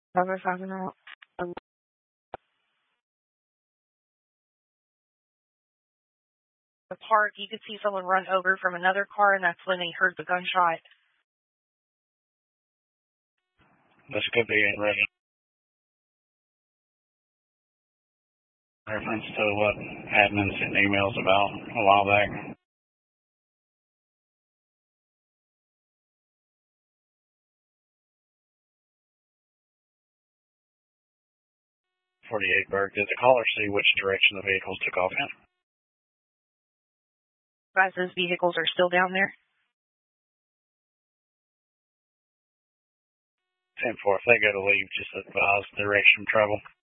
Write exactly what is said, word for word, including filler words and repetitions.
I was talking about um, the park. You could see someone run over from another car, and that's when they heard the gunshot. This could be in re- reference to what admin sent emails about a while back. forty-eight Berg, did the caller see which direction the vehicles took off in? Guys, those vehicles are still down there. ten four, if they go to leave, just advise direction of travel.